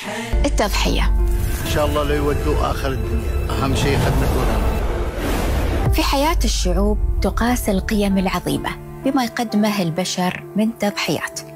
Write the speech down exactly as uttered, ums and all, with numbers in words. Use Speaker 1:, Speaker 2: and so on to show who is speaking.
Speaker 1: التضحية.
Speaker 2: إن شاء الله لا يودوا آخر الدنيا، أهم شيء خدمتنا.
Speaker 1: في حياة الشعوب تقاس القيم العظيمة بما يقدمه البشر من تضحيات.